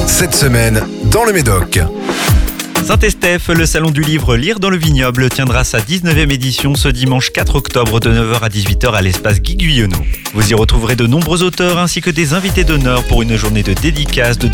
Cette semaine, dans le Médoc. Saint-Estèphe, le salon du livre Lire dans le Vignoble tiendra sa 19e édition ce dimanche 4 octobre de 9h à 18h à l'espace Guy Guyonneau. Vous y retrouverez de nombreux auteurs ainsi que des invités d'honneur pour une journée de dédicaces, de